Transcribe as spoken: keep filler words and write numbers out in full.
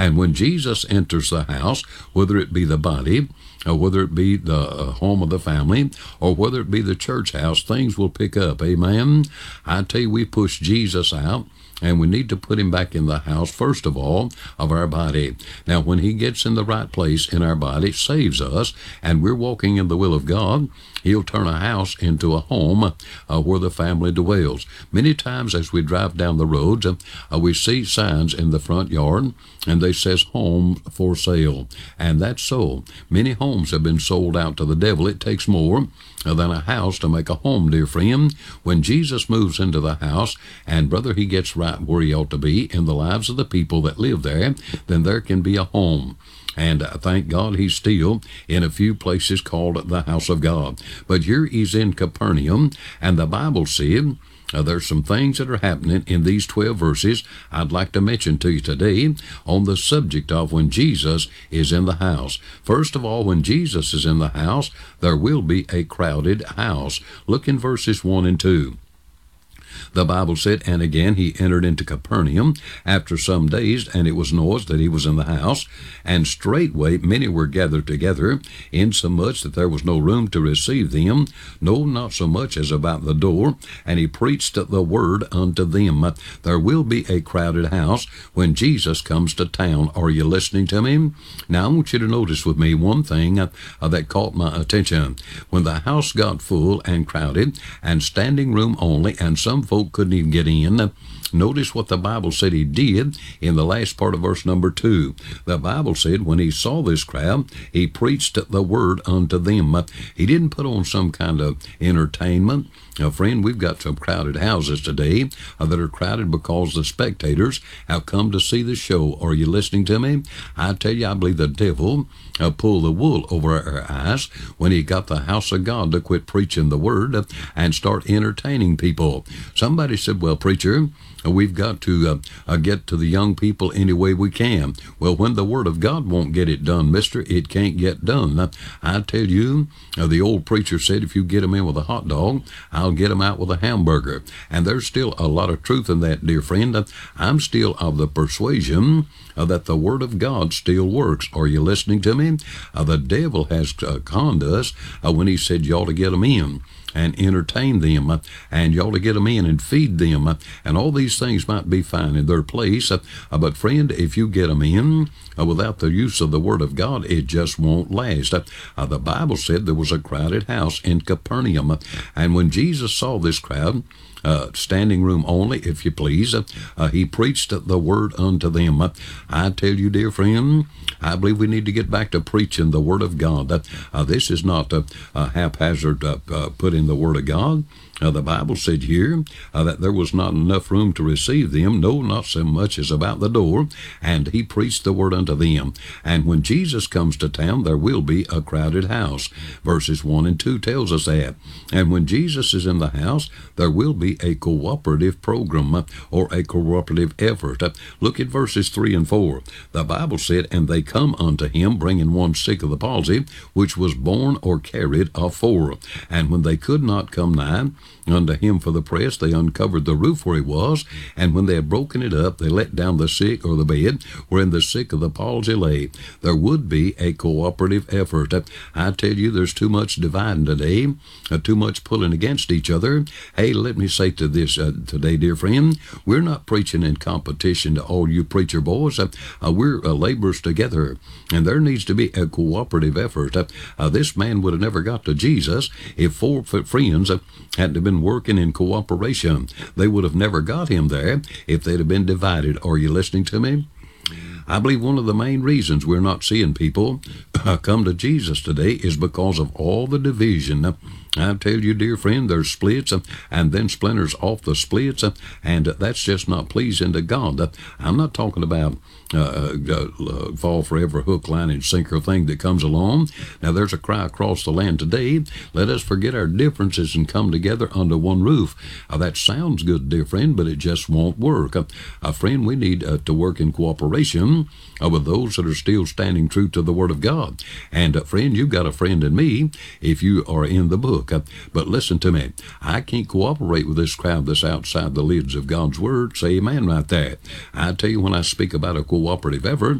And when Jesus enters the house, whether it be the body, or whether it be the uh, home of the family, or whether it be the church house, things will pick up. Amen. I tell you, we push Jesus out, and we need to put him back in the house, first of all, of our body. Now, when he gets in the right place in our body, saves us, and we're walking in the will of God, he'll turn a house into a home uh, where the family dwells. Many times as we drive down the roads, uh, we see signs in the front yard, and they says home for sale. And that's so. Many homes have been sold out to the devil. It takes more uh, than a house to make a home, dear friend. When Jesus moves into the house, and brother, he gets right where he ought to be in the lives of the people that live there, then there can be a home. And uh, thank God he's still in a few places called the house of God. But here he's in Capernaum, and the Bible said, Uh, there's some things that are happening in these twelve verses I'd like to mention to you today on the subject of when Jesus is in the house. First of all, when Jesus is in the house, there will be a crowded house. Look in verses one and two. The Bible said, and again he entered into Capernaum after some days, and it was noised that he was in the house. And straightway many were gathered together, insomuch that there was no room to receive them, no, not so much as about the door. And he preached the word unto them. There will be a crowded house when Jesus comes to town. Are you listening to me? Now I want you to notice with me one thing uh, that caught my attention. When the house got full and crowded, and standing room only, and some folk couldn't even get in, notice what the Bible said he did in the last part of verse number two. The Bible said when he saw this crowd, he preached the word unto them. He didn't put on some kind of entertainment. Now, friend, we've got some crowded houses today uh, that are crowded because the spectators have come to see the show. Are you listening to me? I tell you, I believe the devil uh, pulled the wool over our eyes when he got the house of God to quit preaching the word uh, and start entertaining people. Somebody said, well, preacher, we've got to uh, uh, get to the young people any way we can. Well, when the Word of God won't get it done, mister, it can't get done. Uh, I tell you, uh, the old preacher said, if you get them in with a hot dog, I'll get them out with a hamburger. And there's still a lot of truth in that, dear friend. Uh, I'm still of the persuasion uh, that the Word of God still works. Are you listening to me? Uh, the devil has uh, conned us uh, when he said you ought to get them in and entertain them, uh, and you ought to get them in and feed them, uh, and all these things might be fine in their place, uh, uh, but friend, if you get them in uh, without the use of the Word of God, it just won't last. Uh, uh, the Bible said there was a crowded house in Capernaum, uh, and when Jesus saw this crowd, Uh, standing room only, if you please. Uh, uh, he preached the word unto them. Uh, I tell you, dear friend, I believe we need to get back to preaching the word of God. Uh, uh, this is not a, a haphazard uh, uh, put in the word of God. Uh, the Bible said here uh, that there was not enough room to receive them, no, not so much as about the door, and he preached the word unto them. And when Jesus comes to town, there will be a crowded house. Verses one and two tells us that. And when Jesus is in the house, there will be a cooperative program uh, or a cooperative effort. Uh, look at verses three and four. The Bible said, and they come unto him, bringing one sick of the palsy, which was borne or carried of four. And when they could not come nigh unto him for the press, they uncovered the roof where he was, and when they had broken it up, they let down the sick, or the bed, wherein the sick of the palsy lay. There would be a cooperative effort. I tell you, there's too much dividing today, uh, too much pulling against each other. Hey, let me say to this uh, today, dear friend, we're not preaching in competition to all you preacher boys. Uh, uh, we're uh, laborers together, and there needs to be a cooperative effort. Uh, uh, this man would have never got to Jesus if four friends uh, had to been working in cooperation. They would have never got him there if they'd have been divided. Are you listening to me? I believe one of the main reasons we're not seeing people uh, come to Jesus today is because of all the division. Uh, I tell you, dear friend, there's splits uh, and then splinters off the splits, uh, and uh, that's just not pleasing to God. Uh, I'm not talking about uh, uh, uh, fall for every hook, line, and sinker thing that comes along. Now, there's a cry across the land today, let us forget our differences and come together under one roof. Uh, that sounds good, dear friend, but it just won't work. Uh, uh, friend, we need uh, to work in cooperation uh, with those that are still standing true to the Word of God. And, uh, friend, you've got a friend in me if you are in the book. Uh, but listen to me. I can't cooperate with this crowd that's outside the lids of God's Word. Say amen right there. I tell you, when I speak about a cooperative effort,